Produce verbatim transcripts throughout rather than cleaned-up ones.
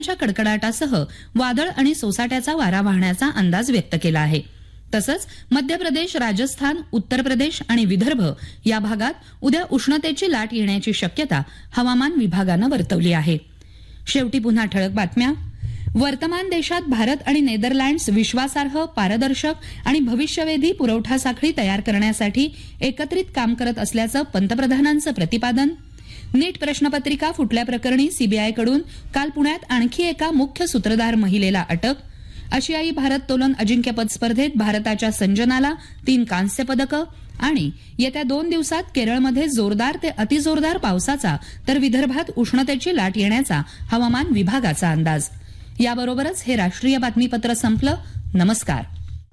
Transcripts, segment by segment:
कडकडाटासह वादळ आणि सोसाट्याचा वारा वाहण्याचा अंदाज व्यक्त केला आहे. तसंच मध्य प्रदेश, राजस्थान, उत्तर प्रदेश आणि विदर्भ या भागात उद्या उष्णतेची लाट येण्याची शक्यता हवामान विभागानं वर्तवली आहे. शेवटी पुन्हा ठळक बातम्या. वर्तमान देशात भारत आणि नेदरलँड्स विश्वासार्ह, पारदर्शक आणि भविष्यवेधी पुरवठा साखळी तयार करण्यासाठी एकत्रित काम करत असल्याचं पंतप्रधानांचं प्रतिपादन. नीट प्रश्नपत्रिका फुटल्याप्रकरणी सीबीआयकडून काल पुण्यात आणखी एका मुख्य सूत्रधार महिलेला अटक. आशियाई भारोत्तोलन अजिंक्यपद स्पर्धेत भारताच्या संजनाला तीन कांस्य पदकं. आणि येत्या दोन दिवसात केरळमध्ये जोरदार ते अतिजोरदार पावसाचा तर विदर्भात उष्णतेची लाट येण्याचा हवामान विभागाचा अंदाज. याबरोबरच हे राष्ट्रीय बातमीपत्र संपलं. नमस्कार.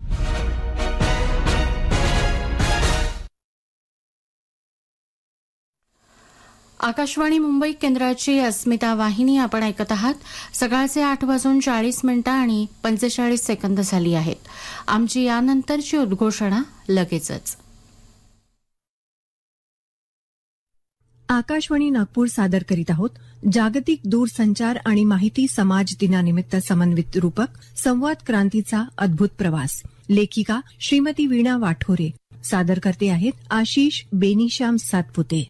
आकाशवाणी मुंबई केंद्राची अस्मिता वाहिनी आपण ऐकत आहात. सकाळचे आठ वाजून चाळीस मिनिटं आणि पंचेचाळीस सेकंद झाली आहेत. आमची यानंतरची उद्घोषणा लगेचच. आकाशवाणी नागपूर सादर करीत आहोत जागतिक दूरसंचार आणि माहिती समाज दिनानिमित्त समन्वित रूपक संवाद क्रांतीचा अद्भुत प्रवास. लेखिका श्रीमती वीणा वाठोरे. सादर करते आहेत आशिष बेनीश्याम सातपुते.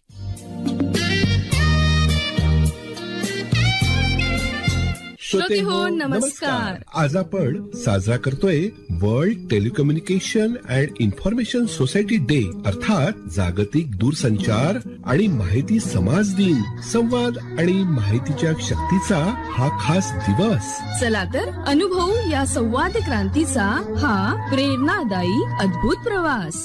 श्रोते हो, नमस्कार. आज आपण साजरा करतोय world telecommunication and information society day, अर्थात जागतिक दूरसंचार आणि माहिती समाज दिन. संवाद आणि माहितीच्या शक्तीचा हा खास दिवस. चला तर अनुभवू या संवाद क्रांतीचा हा प्रेरणादायी अद्भुत प्रवास.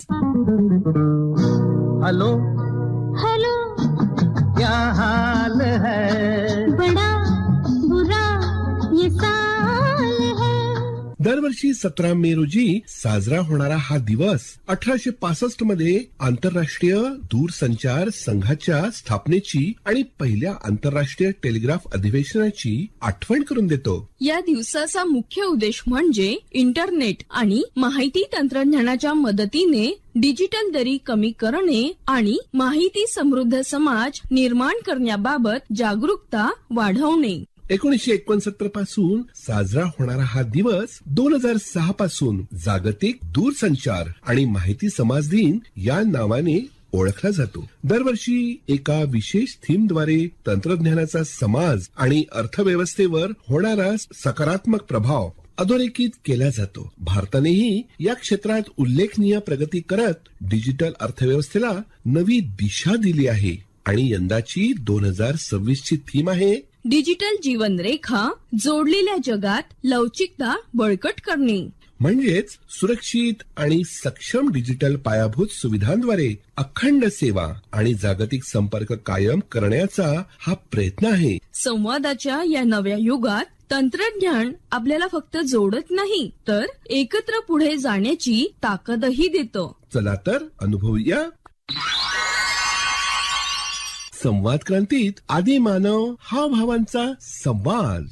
हेलो हेलो, क्या हाल है? बड़ा बुरा ये साल है. दरवर्षी सतरा मे रोजी साजरा होणारा हा दिवस अठराशे पासष्ट मध्ये आंतरराष्ट्रीय दूरसंचार संघाच्या स्थापनेची आणि पहिल्या आंतरराष्ट्रीय टेलिग्राफ अधिवेशनाची आठवण करून देतो. या दिवसाचा मुख्य उद्देश म्हणजे इंटरनेट आणि माहिती तंत्रज्ञानाच्या मदतीने डिजिटल दरी कमी करणे आणि माहिती समृद्ध समाज निर्माण करण्याबाबत जागरूकता वाढवणे. एकोणीसशे एकोणसत्तर पासून साजरा होणारा हा दिवस दोन हजार सहा पासून जागतिक दूरसंचार आणि माहिती समाज दिन या नावाने ओळखला जातो. दरवर्षी एका विशेष थीमद्वारे तंत्रज्ञानाचा समाज आणि अर्थव्यवस्थेवर होणारा सकारात्मक प्रभाव अधोरेखित केला जातो. भारतानेही या क्षेत्रात उल्लेखनीय प्रगती करत डिजिटल अर्थव्यवस्थेला नवी दिशा दिली आहे. आणि यंदाची दोन हजार सव्वीस ची थीम आहे डिजिटल जीवनरेखा, जोडलेल्या जगात लवचिकता बळकट करणे. म्हणजेच सुरक्षित आणि सक्षम डिजिटल पायाभूत सुविधांद्वारे अखंड सेवा आणि जागतिक संपर्क कायम करण्याचा हा प्रयत्न आहे. संवादाच्या या नव्या युगात तंत्रज्ञान आपल्याला फक्त जोडत नाही तर एकत्र पुढे जाण्याची ताकदही देतं. चला तर अनुभवूया. संवाद क्रांतीत आदी मानव हावभावांचा संवाद.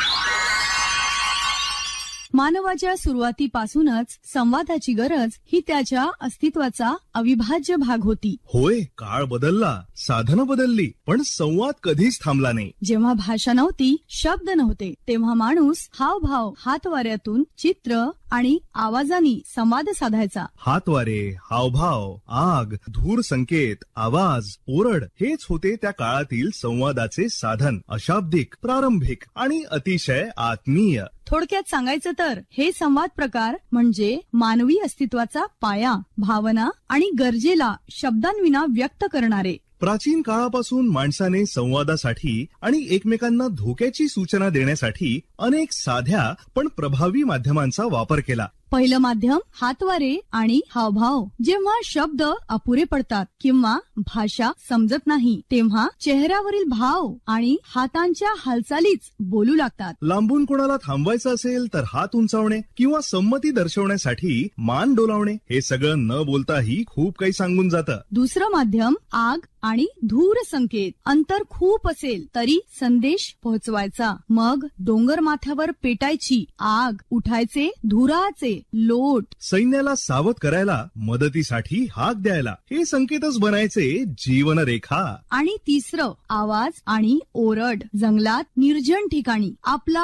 मानवाच्या सुरुवातीपासूनच संवादाची गरज ही त्याच्या अस्तित्वाचा अविभाज्य भाग होती. होय, काळ बदलला, साधनं बदलली, पण संवाद कधीच थांबला नाही. जेव्हा भाषा नव्हती, शब्द नव्हते, तेव्हा माणूस हावभाव, हातवाऱ्यातून चित्र आणि आवाजानी संवाद साधायचा. हातवारे, हावभाव, आग, धूर संकेत, आवाज, ओरड हेच होते त्या काळातील संवादाचे साधन. अशाब्दिक, प्रारंभिक आणि अतिशय आत्मीय. थोडक्यात सांगायचं तर हे संवाद प्रकार म्हणजे मानवी अस्तित्वाचा पाया, भावना आणि गरजेला शब्दांविना व्यक्त करणारे. प्राचीन काळापासून माणसाने संवादासाठी आणि एकमेकांना धोक्याची सूचना देण्यासाठी अनेक साध्या पण प्रभावी माध्यमांचा वापर केला. पहिलं माध्यम हातवारे आणि हावभाव. जेव्हा शब्द अपुरे पडतात किंवा भाषा समजत नाही तेव्हा चेहऱ्यावरील भाव आणि हातांच्या हालचालीच बोलू लागतात. लांबून कोणाला थांबवायचं असेल तर हात उंचावणे किंवा संमती दर्शवण्यासाठी मान डोलावणे हे सगळं न बोलताही खूप काही सांगून जातं. दुसरं माध्यम आग आणि धूर संकेत. अंतर खूप असेल तरी संदेश पोहोचवायचा. मग डोंगर माथ्यावर पेटायची आग, उठायचे धुराचे लोट. सैन्याला सावध करायला, मदतीसाठी हाक द्यायला हे संकेतच बनायचे जीवनरेखा. आणि तिसरं आवाज आणि ओरड. जंगलात निर्जन ठिकाणी आपला